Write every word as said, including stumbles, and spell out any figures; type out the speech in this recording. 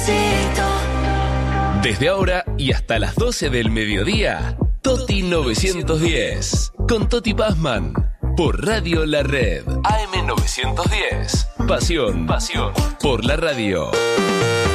Desde ahora y hasta las doce del mediodía, Toti novecientos diez, con Toti Pazman, por Radio La Red, A M novecientos diez. Pasión, pasión, por la radio.